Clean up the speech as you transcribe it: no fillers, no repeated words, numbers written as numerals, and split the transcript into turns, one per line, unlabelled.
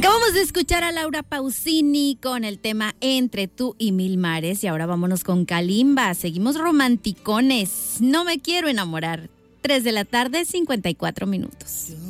Acabamos de escuchar a Laura Pausini con el tema Entre tú y mil mares y ahora vámonos con Kalimba. Seguimos romanticones. No me quiero enamorar. 3 de la tarde, 54 minutos.